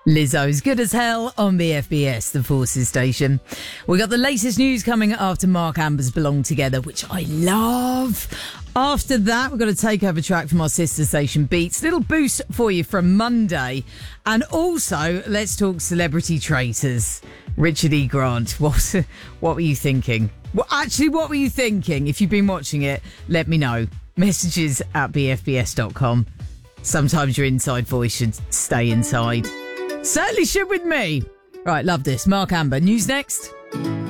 Lizzo's Good as Hell on BFBS, the Forces station. We got the latest news coming after Mark Amber's Belong Together, which I love. After that, we've got a takeover track from our sister station Beats. Little boost for you from Monday. And also, let's talk celebrity traitors. Richard E. Grant, what were you thinking? Well, actually, what were you thinking? If you've been watching it, let me know. Messages at bfbs.com. Sometimes your inside voice should stay inside. Certainly should with me. Right, love this. Mark Amber. News next.